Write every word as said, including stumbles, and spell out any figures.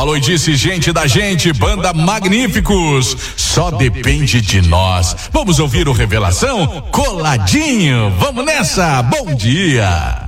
Falou e disse gente da gente, banda Magníficos. Só depende de nós. Vamos ouvir o Revelação? Coladinho. Vamos nessa. Bom dia.